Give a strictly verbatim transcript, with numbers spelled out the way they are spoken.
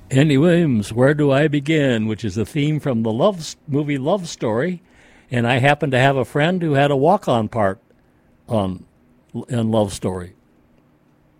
Andy Williams, Where Do I Begin, which is a theme from the love movie Love Story. And I happen to have a friend who had a walk-on part on in Love Story.